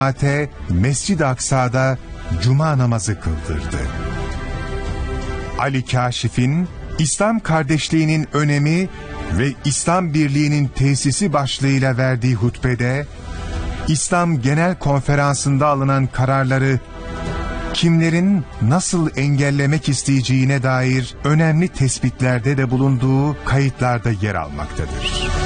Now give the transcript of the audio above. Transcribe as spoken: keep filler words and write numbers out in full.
cemaate Mescid-i Aksa'da cuma namazı kıldırdı. Ali Kâşif'in İslam kardeşliğinin önemi ve İslam birliğinin tesisi başlığıyla verdiği hutbede, İslam Genel Konferansı'nda alınan kararları kimlerin nasıl engellemek isteyeceğine dair önemli tespitlerde de bulunduğu kayıtlarda yer almaktadır.